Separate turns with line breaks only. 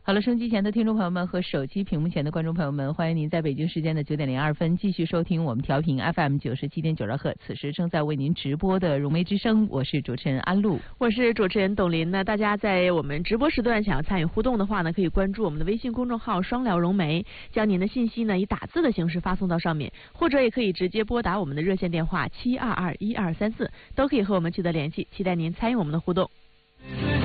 好了，收音机前的听众朋友们和手机屏幕前的观众朋友们，欢迎您在北京时间的9:02继续收听我们调频 FM 97.92赫，此时正在为您直播的融媒之声，我是主持人安陆，
我是主持人董琳。那大家在我们直播时段想要参与互动的话呢，可以关注我们的微信公众号双聊融媒，将您的信息呢以打字的形式发送到上面，或者也可以直接拨打我们的热线电话7221234，都可以和我们取得联系，期待您参与我们的互动。